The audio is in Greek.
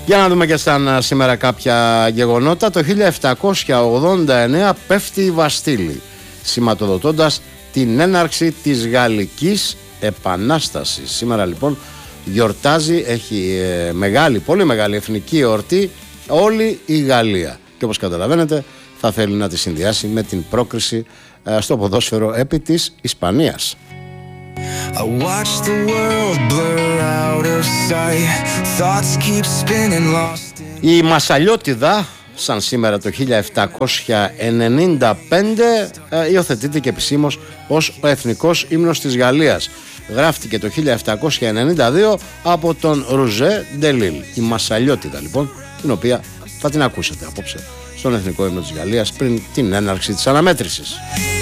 Για να δούμε και σαν σήμερα κάποια γεγονότα. Το 1789 πέφτει η Βαστίλη, σηματοδοτώντας την έναρξη της Γαλλικής Επανάστασης. Σήμερα λοιπόν γιορτάζει, έχει μεγάλη, πολύ μεγάλη εθνική εορτή όλη η Γαλλία. Και όπως καταλαβαίνετε θα θέλει να τη συνδυάσει με την πρόκριση στο ποδόσφαιρο επί της Ισπανίας. Η Μασσαλιώτιδα, σαν σήμερα το 1795, υιοθετείται και επισήμως ως ο εθνικός ύμνος της Γαλλίας. Γράφτηκε το 1792 από τον Ρουζέ Ντελίλ. Η Μασσαλιώτιδα λοιπόν, την οποία θα την ακούσετε απόψε στον εθνικό ύμνο της Γαλλίας πριν την έναρξη της αναμέτρησης.